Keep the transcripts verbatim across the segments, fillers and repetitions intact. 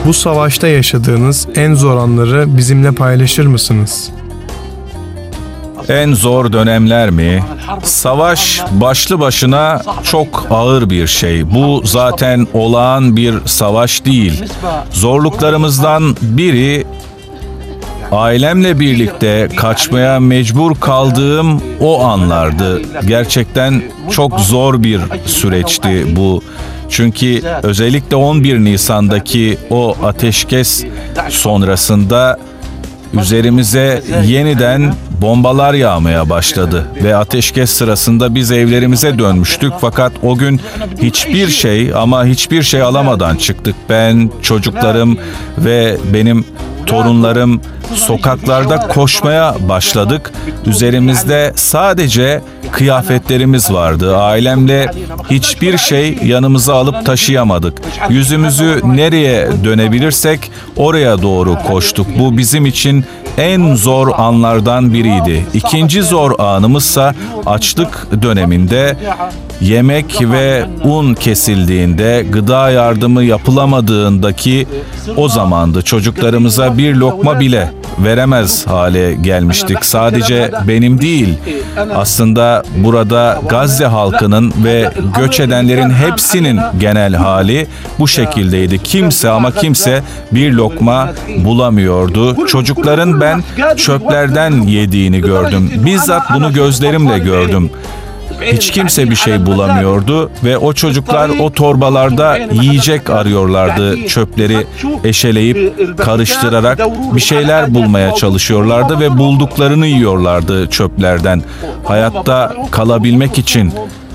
Bu savaşta yaşadığınız en zor anları bizimle paylaşır mısınız? En zor dönemler mi? Savaş başlı başına çok ağır bir şey. Bu zaten olağan bir savaş değil. Zorluklarımızdan biri, ailemle birlikte kaçmaya mecbur kaldığım o anlardı. Gerçekten çok zor bir süreçti bu. Çünkü özellikle on bir Nisan'daki o ateşkes sonrasında üzerimize yeniden bombalar yağmaya başladı ve ateşkes sırasında biz evlerimize dönmüştük, fakat o gün hiçbir şey ama hiçbir şey alamadan çıktık. Ben, çocuklarım ve benim torunlarım sokaklarda koşmaya başladık. Üzerimizde sadece kıyafetlerimiz vardı. Ailemle hiçbir şey yanımıza alıp taşıyamadık. Yüzümüzü nereye dönebilirsek oraya doğru koştuk. Bu bizim için en zor anlardan biriydi. İkinci zor anımızsa açlık döneminde, yemek ve un kesildiğinde, gıda yardımı yapılamadığındaki o zamandı. Çocuklarımıza bir lokma bile veremez hale gelmiştik. Sadece benim değil, aslında burada Gazze halkının ve göç edenlerin hepsinin genel hali bu şekildeydi. Kimse ama kimse bir lokma bulamıyordu. Çocukların ben çöplerden yediğini gördüm. Bizzat bunu gözlerimle gördüm. Hiç kimse bir şey bulamıyordu ve o çocuklar o torbalarda yiyecek arıyorlardı. Çöpleri eşeleyip karıştırarak bir şeyler bulmaya çalışıyorlardı ve bulduklarını yiyorlardı çöplerden. Hayatta kalabilmek için,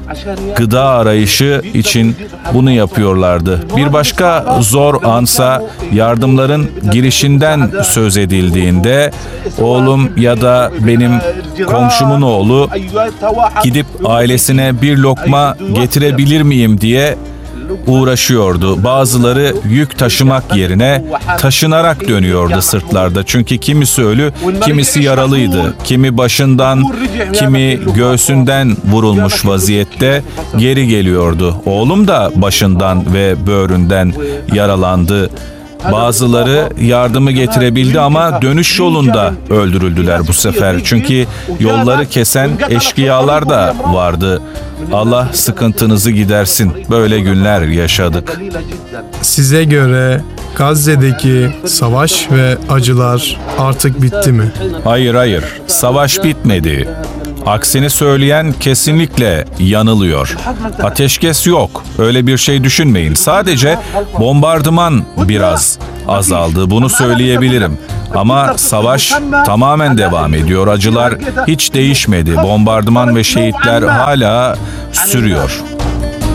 gıda arayışı için bunu yapıyorlardı. Bir başka zor ansa yardımların girişinden söz edildiğinde oğlum ya da benim komşumun oğlu gidip ailesine bir lokma getirebilir miyim diye uğraşıyordu. Bazıları yük taşımak yerine taşınarak dönüyordu sırtlarda. Çünkü kimisi ölü, kimisi yaralıydı. Kimi başından, kimi göğsünden vurulmuş vaziyette geri geliyordu. Oğlum da başından ve böğründen yaralandı. Bazıları yardımı getirebildi ama dönüş yolunda öldürüldüler bu sefer. Çünkü yolları kesen eşkıyalar da vardı. Allah sıkıntınızı gidersin. Böyle günler yaşadık. Size göre Gazze'deki savaş ve acılar artık bitti mi? Hayır hayır, savaş bitmedi. Aksini söyleyen kesinlikle yanılıyor. Ateşkes yok. Öyle bir şey düşünmeyin. Sadece bombardıman biraz azaldı. Bunu söyleyebilirim. Ama savaş tamamen devam ediyor. Acılar hiç değişmedi. Bombardıman ve şehitler hala sürüyor.